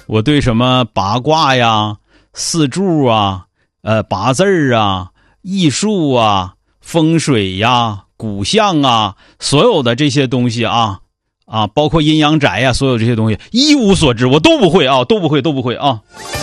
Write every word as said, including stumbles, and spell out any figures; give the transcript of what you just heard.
我对什么八卦呀、四柱啊、呃八字儿啊、艺术啊、风水呀、古象啊，所有的这些东西啊啊，包括阴阳宅呀，所有这些东西一无所知，我都不会啊，都不会，都不会啊。